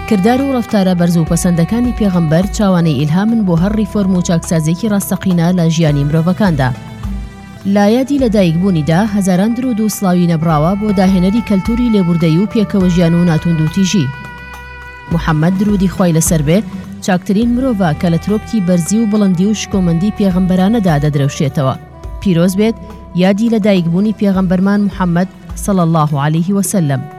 کردار و ڕەفتارە بەرز و پەسەندەکانی پێغەمبەر چاوانەی ئیلهامن بۆ هەر ریفۆرم و چاکسازێکی ڕاستەقینە لە ژیانی مرۆڤەکاندا. لایەدی لەدایکبوونیدا هەزاران درود و سڵاوی نەبراوە بۆ داهێنەری کەلتوری لێبوردەیی و پێکەوە ژیان و ناتوند و تیژی. محەممەد درودی خۆی لەسەر بێ چاکترین مرۆڤە کە لە ترۆپکی بەرزی و بڵندی و شکۆمەندی پێغەمبەرانەدا دەدرەوشێتەوە. پیرۆز بێت یادی لەدایکبوونی پێغەمبەرمان محەممەد صلی الله عليه وسلم.